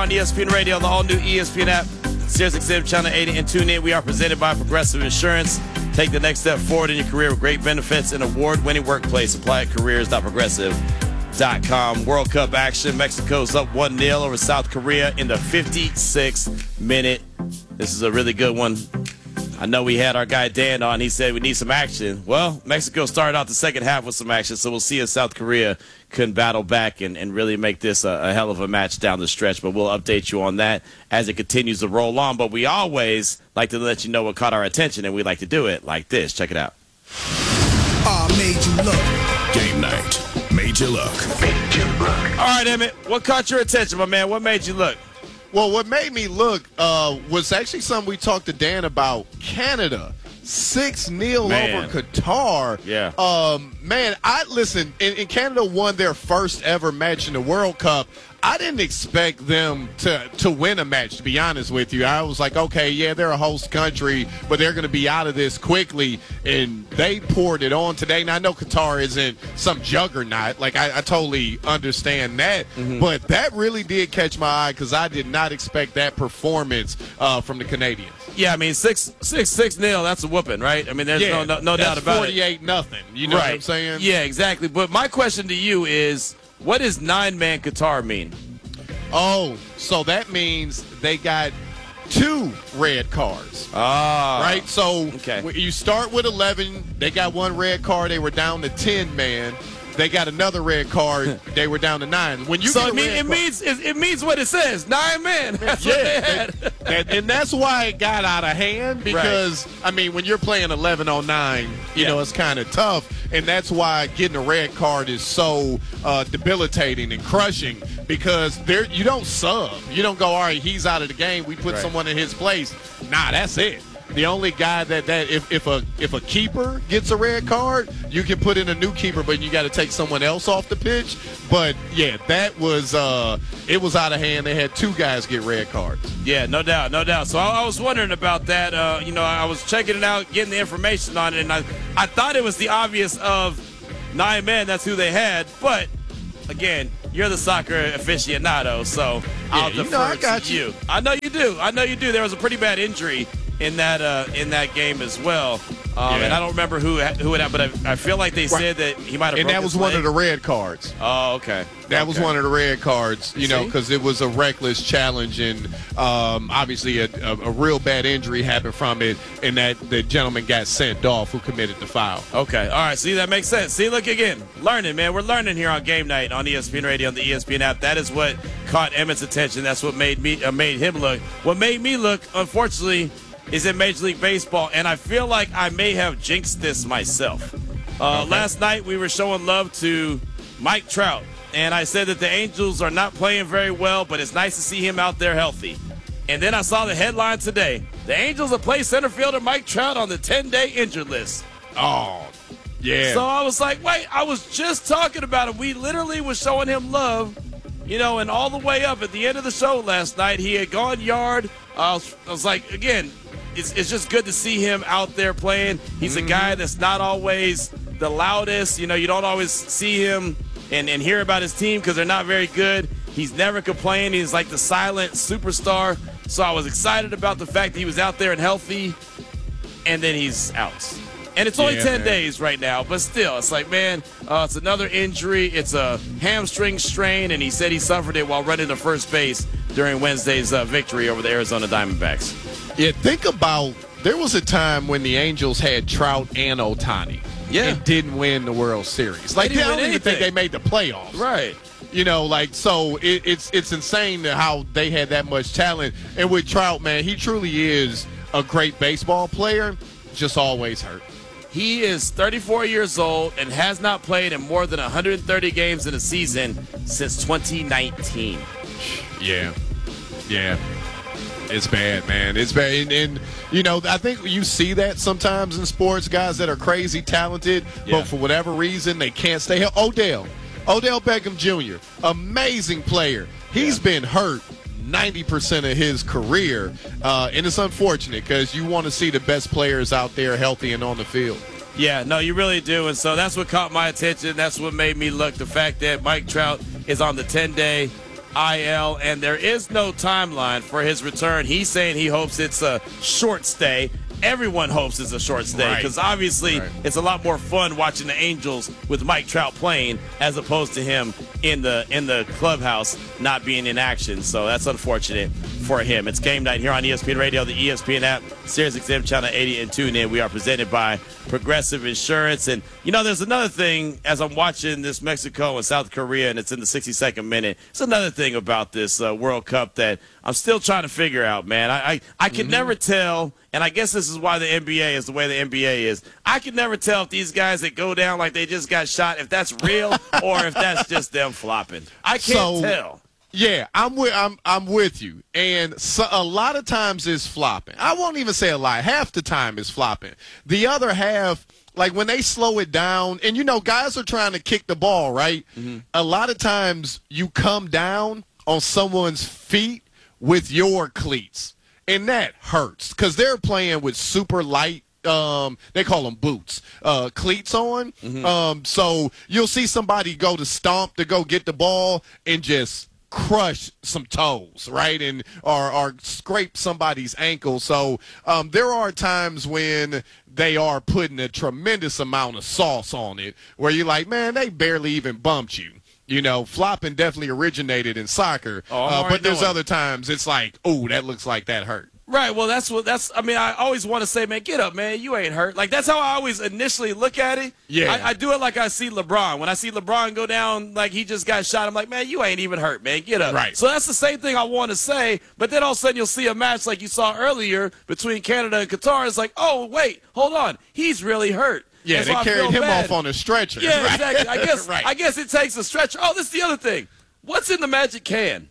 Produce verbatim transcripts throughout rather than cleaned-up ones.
on E S P N Radio, the all-new E S P N app, Sirius X M Channel eighty, and tune in. We are presented by Progressive Insurance. Take the next step forward in your career with great benefits and award-winning workplace. Apply at careers dot progressive dot com. World Cup action. Mexico's up one nil over South Korea in the fifty-sixth minute. This is a really good one. I know we had our guy Dan on. He said we need some action. Well, Mexico started out the second half with some action, so we'll see if South Korea can battle back and, and really make this a, a hell of a match down the stretch. But we'll update you on that as it continues to roll on. But we always like to let you know what caught our attention, and we like to do it like this. Check it out. Ah, uh, made you look. Game night. Made you look. Made you look. All right, Emmett, what caught your attention, my man? What made you look? Well, what made me look uh, was actually something we talked to Dan about. Canada, six nil over Qatar. Yeah. Um, man, I listen, and, and Canada won their first ever match in the World Cup. I didn't expect them to, to win a match, to be honest with you. I was like, okay, yeah, they're a host country, but they're going to be out of this quickly, and they poured it on today. Now, I know Qatar isn't some juggernaut. Like, I, I totally understand that, mm-hmm. but that really did catch my eye because I did not expect that performance uh, from the Canadians. Yeah, I mean, six, six, six nil, that's a whooping, right? I mean, there's yeah, no, no, no doubt about it. forty-eight nothing. You know right. what I'm saying? Yeah, exactly. But my question to you is, what does nine-man Qatar mean? Oh, so that means they got two red cards. Ah. Right? So okay. you start with eleven. They got one red card. They were down to ten, man. They got another red card. They were down to nine. When you so get it, mean, it card, means it, it means what it says. Nine men. That's yeah, what they had. that, and that's why it got out of hand because, right. I mean, when you're playing eleven on nine, you yeah. know, it's kind of tough. And that's why getting a red card is so uh, debilitating and crushing because there you don't sub. You don't go, all right, he's out of the game. We put right. someone in his place. Nah, that's it. The only guy that, that if, if a if a keeper gets a red card, you can put in a new keeper, but you got to take someone else off the pitch. But yeah, that was uh, it was out of hand. They had two guys get red cards. Yeah, no doubt, no doubt. So I, I was wondering about that. Uh, you know, I was checking it out, getting the information on it, and I I thought it was the obvious of nine men. That's who they had. But again, you're the soccer aficionado, so yeah, I'll you defer know I got to you. you. I know you do. I know you do. There was a pretty bad injury in that uh, in that game as well, um, yeah. and I don't remember who who it had, but I, I feel like they said that he might have. And that was one of the red cards. Oh, okay. That okay. was one of the red cards, you know, See? because it was a reckless challenge, and um, obviously a, a, a real bad injury happened from it, and that the gentleman got sent off who committed the foul. Okay, all right. See, that makes sense. See, look again, learning, man. We're learning here on Game Night on E S P N Radio on the E S P N app. That is what caught Emmett's attention. That's what made me uh, made him look. What made me look, unfortunately, is in Major League Baseball, and I feel like I may have jinxed this myself. Uh, okay. Last night we were showing love to Mike Trout, and I said that the Angels are not playing very well, but it's nice to see him out there healthy. And then I saw the headline today. The Angels have placed center fielder Mike Trout on the ten-day injured list. Oh, yeah. So I was like, wait, I was just talking about him. We literally was showing him love, you know, and all the way up at the end of the show last night, he had gone yard. Uh, I, was, I was like, again, It's, it's just good to see him out there playing. He's mm-hmm. a guy that's not always the loudest. You know, you don't always see him and, and hear about his team because they're not very good. He's never complaining. He's like the silent superstar. So I was excited about the fact that he was out there and healthy, and then he's out. And it's only yeah, ten man. days right now, but still, it's like, man, uh, it's another injury. It's a hamstring strain, and he said he suffered it while running to first base during Wednesday's uh, victory over the Arizona Diamondbacks. Yeah, think about there was a time when the Angels had Trout and Ohtani. Yeah. And didn't win the World Series. Like, they I don't even think they made the playoffs. Right. You know, like, so it, it's it's insane how they had that much talent. And with Trout, man, he truly is a great baseball player, just always hurt. He is thirty-four years old and has not played in more than one hundred thirty games in a season since twenty nineteen. Yeah. Yeah. It's bad, man. It's bad. And, and, you know, I think you see that sometimes in sports, guys that are crazy talented, yeah. but for whatever reason, they can't stay healthy. Odell. Odell Beckham Junior, amazing player. He's yeah. been hurt ninety percent of his career, uh, and it's unfortunate because you want to see the best players out there healthy and on the field. Yeah, no, you really do, and so that's what caught my attention. That's what made me look, the fact that Mike Trout is on the ten-day I L, and there is no timeline for his return. He's saying he hopes it's a short stay. Everyone hopes it's a short stay because right. obviously right. it's a lot more fun watching the Angels with Mike Trout playing as opposed to him in the in the clubhouse not being in action. So that's unfortunate for him. It's game night here on E S P N Radio, the E S P N app, Sirius X M Channel eighty, and tune in. We are presented by Progressive Insurance. And, you know, there's another thing as I'm watching this Mexico and South Korea, and it's in the sixty-second minute. It's another thing about this uh, World Cup that I'm still trying to figure out, man. I I, I can mm-hmm. never tell, and I guess this is why the N B A is the way the N B A is. I can never tell if these guys that go down like they just got shot, if that's real or if that's just them flopping. I can't so, tell. Yeah, I'm with I'm I'm with you, and so, a lot of times it's flopping. I won't even say a lot. Half the time it's flopping. The other half, like when they slow it down, and you know, guys are trying to kick the ball, right? Mm-hmm. A lot of times you come down on someone's feet with your cleats, and that hurts because they're playing with super light. Um, they call them boots, uh, cleats on. Mm-hmm. Um, so you'll see somebody go to stomp to go get the ball and just crush some toes, right, and or, or scrape somebody's ankle. So um, there are times when they are putting a tremendous amount of sauce on it where you're like, man, they barely even bumped you. You know, flopping definitely originated in soccer, oh, uh, but there's other times it's like, oh, that looks like that hurt. Right. Well, that's what that's. I mean, I always want to say, man, get up, man. You ain't hurt. Like that's how I always initially look at it. Yeah. I, I do it like I see LeBron. When I see LeBron go down like he just got shot, I'm like, man, you ain't even hurt, man. Get up. Right. So that's the same thing I want to say. But then all of a sudden you'll see a match like you saw earlier between Canada and Qatar. It's like, oh wait, hold on, he's really hurt. Yeah, and so they I carried him bad. off on a stretcher. Yeah, right. exactly. I guess. right. I guess it takes a stretcher. Oh, this is the other thing. What's in the Magic can?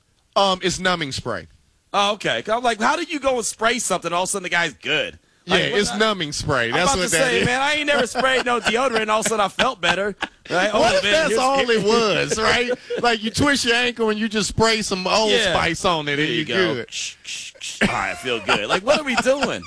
Um, it's numbing spray. Oh, okay. I'm like, how do you go and spray something and all of a sudden the guy's good? Yeah, like, it's I, numbing spray. That's I'm about what to that say, is. man, I ain't never sprayed no deodorant and all of a sudden I felt better. Right? What oh, if man, that's here's, all here, it was, right? Like you twist your ankle and you just spray some Old yeah. Spice on it and there you're you go. good. Shh, shh, shh. All right, I feel good. Like, what are we doing?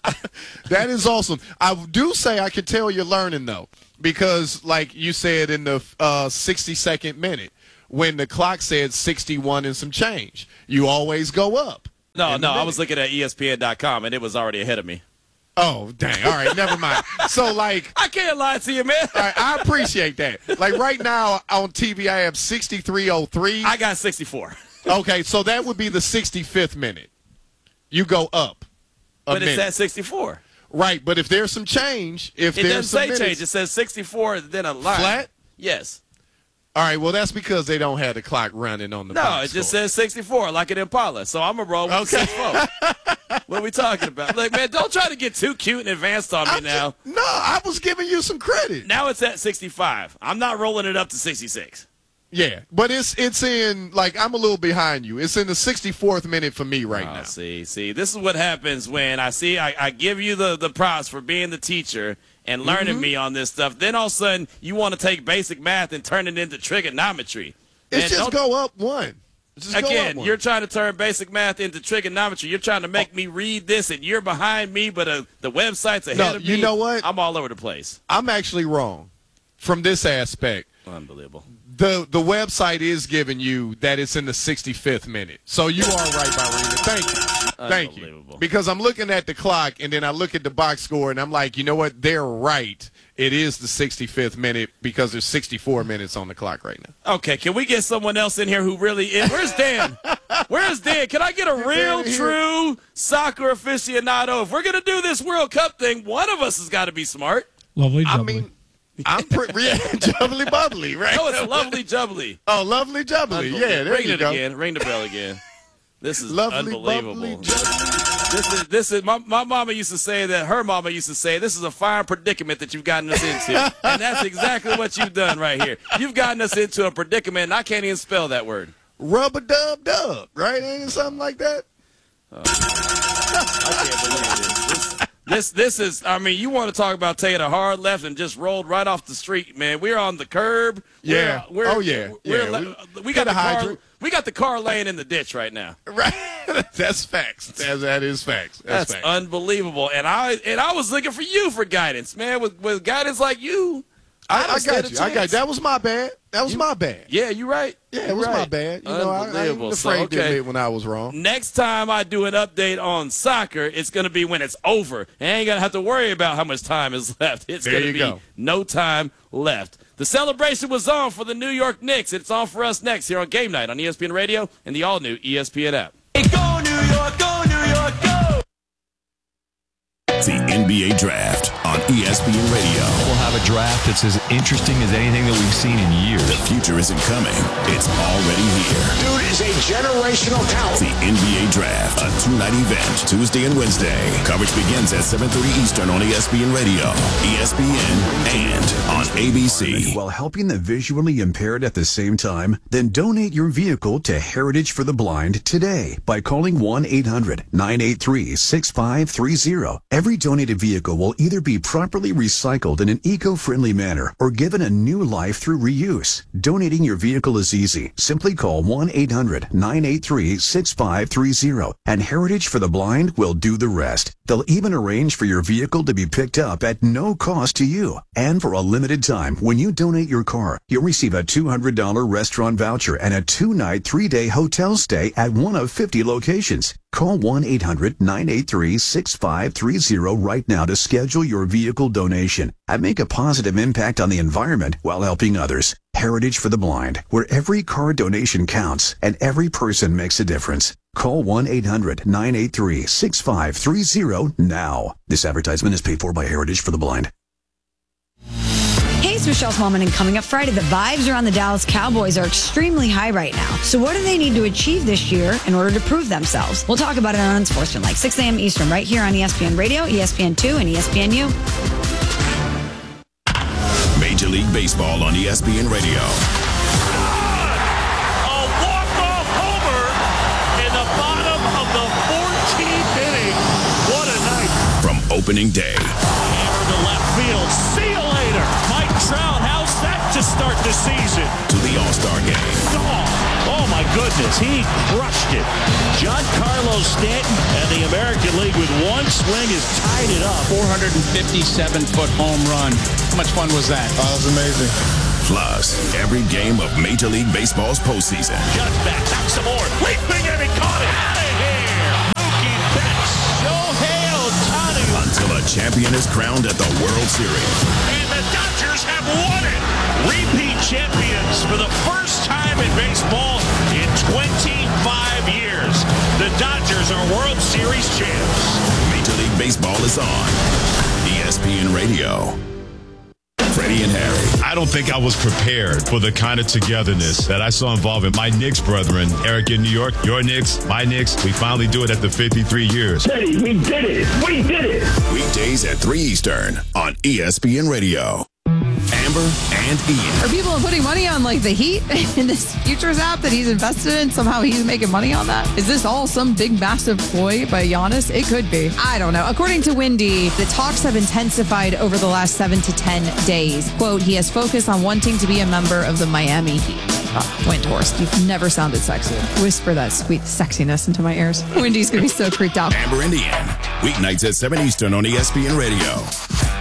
That is awesome. I do say I can tell you're learning, though, because like you said in the uh, sixty-second minute, when the clock said sixty-one and some change, you always go up. No, no, I was looking at E S P N dot com, and it was already ahead of me. Oh, dang. All right, never mind. So, like. I can't lie to you, man. All right, I appreciate that. Like, right now on T V, I have sixty-three oh three. I got sixty-four. Okay, so that would be the sixty-fifth minute. You go up a But minute. it's at sixty-four. Right, but if there's some change, if it there's doesn't some say minutes, change. It says sixty-four, then a line. Flat? Yes. All right, well, that's because they don't have the clock running on the No, box it just score. says sixty-four, like an Impala. So I'm going to roll with Okay. the sixty-four. What are we talking about? Like, man, don't try to get too cute and advanced on me I'm now. Just, no, I was giving you some credit. Now it's at sixty-five. I'm not rolling it up to sixty-six. Yeah, but it's it's in, like, I'm a little behind you. It's in the sixty-fourth minute for me right oh, now. See, see, this is what happens when I see, I, I give you the, the props for being the teacher and learning mm-hmm. me on this stuff. Then all of a sudden, you want to take basic math and turn it into trigonometry. It's Man, just go up one. Just go Again, up one. you're trying to turn basic math into trigonometry. You're trying to make me read this, and you're behind me, but uh, the website's ahead No, of me. you know what? I'm all over the place. I'm actually wrong from this aspect. Unbelievable. The the website is giving you that it's in the sixty-fifth minute. So you are right, Barina. Thank you. Thank you. Because I'm looking at the clock, and then I look at the box score, and I'm like, you know what? They're right. It is the sixty-fifth minute because there's sixty-four minutes on the clock right now. Okay, can we get someone else in here who really is? Where's Dan? Where's Dan? Can I get a real, true soccer aficionado? If we're going to do this World Cup thing, one of us has got to be smart. Lovely jubbly. I mean, I'm pretty yeah, jubbly bubbly, right? No, it's lovely jubbly. Oh, lovely jubbly. Yeah, there Ring you it go. again. Ring the bell again. This is Lovely, unbelievable. bubbly, jubbly. This is this is my my mama used to say that her mama used to say this is a fire predicament that you've gotten us into, and that's exactly what you've done right here. You've gotten us into a predicament, and I can't even spell that word. Rubber dub dub, right? Ain't it something like that? Oh. I can't believe this. this. This this is. I mean, you want to talk about taking a hard left and just rolled right off the street, man. We're on the curb. Yeah. We're, we're, oh yeah. We're, yeah. we, we got the car. We got the car laying in the ditch right now. Right. That's facts. That, that is facts. That's, That's facts. unbelievable. And I and I was looking for you for guidance, man. With with guidance like you, I, don't I stand got a you. I got you. chance. That was my bad. That was You- my bad. Yeah, you're right. Yeah, it You're was my right. bad. You know, I, I Unbelievable. ain't So, afraid to okay. admit when I was wrong. Next time I do an update on soccer, it's going to be when it's over. And I ain't going to have to worry about how much time is left. It's There going to you be go. no time left. The celebration was on for the New York Knicks. It's on for us next here on Game Night on E S P N Radio and the all-new E S P N app. Hey, go New York, go New York, go! The N B A Draft on E S P N Radio. We'll have a draft that's as interesting as anything that we've seen in years. The future isn't coming. It's already here. Dude is a generational talent. The N B A Draft, a two-night event, Tuesday and Wednesday. Coverage begins at seven thirty Eastern on E S P N Radio, E S P N, and on A B C. While helping the visually impaired at the same time, then donate your vehicle to Heritage for the Blind today by calling one eight hundred nine eight three six five three zero. Every donated vehicle will either be properly recycled in an eco-friendly manner or given a new life through reuse. Donating your vehicle is easy. Simply call one eight hundred nine eight three six five three zero and Heritage for the Blind will do the rest. They'll even arrange for your vehicle to be picked up at no cost to you. And for a limited time, when you donate your car, you'll receive a two hundred dollars restaurant voucher and a two-night, three-day hotel stay at one of fifty locations. Call one eight hundred nine eight three six five three zero right now to schedule your vehicle donation and make a positive impact on the environment while helping others. Heritage for the Blind, where every car donation counts and every person makes a difference. Call one eight hundred nine eight three six five three zero now. This advertisement is paid for by Heritage for the Blind. Hey, it's Michelle Smallman, and coming up Friday, the vibes around the Dallas Cowboys are extremely high right now. So what do they need to achieve this year in order to prove themselves? We'll talk about it on Unsportsmanlike, six a.m. Eastern, right here on E S P N Radio, E S P N two, and E S P N U. Major League Baseball on E S P N Radio. A walk-off homer in the bottom of the fourteenth inning. What a night. From opening day Hammer to left field. See you later. Mike Trout, how's that to start the season? to the All-Star Game. Gone. Oh, my goodness. He crushed it. Giancarlo Stanton and the American League with one swing has tied it up. four hundred fifty-seven foot home run. How much fun was that? Oh, that was amazing. Plus, every game of Major League Baseball's postseason. Judge back. Back some more. Leaping and he caught it. Out of here. Mookie Betts. Shohei Ohtani. Until a champion is crowned at the World Series. And the Dodgers have won it. Repeat champions for the first time in baseball in twenty-five years. The Dodgers are World Series champs. Major League Baseball is on E S P N Radio. Freddie and Harry. I don't think I was prepared for the kind of togetherness that I saw involving my Knicks brethren, Eric in New York, your Knicks, my Knicks. We finally do it after fifty-three years. Teddy, we did it. We did it. Weekdays at three Eastern on E S P N Radio. Amber and Ian. Are people putting money on like the Heat in this futures app that he's invested in? Somehow he's making money on that? Is this all some big massive ploy by Giannis? It could be. I don't know. According to Windy, the talks have intensified over the last seven to ten days. Quote, he has focused on wanting to be a member of the Miami Heat. Oh, Windhorst, you've never sounded sexy. Whisper that sweet sexiness into my ears. Windy's going to be so creeped out. Amber and Ian. Weeknights at seven Eastern on E S P N Radio.